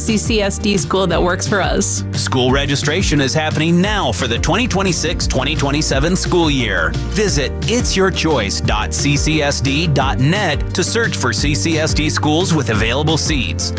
CCSD school that works for us. School registration is happening now for the 2026-2027 school year. Visit itsyourchoice.ccsd.net to search for CCSD schools with available seats.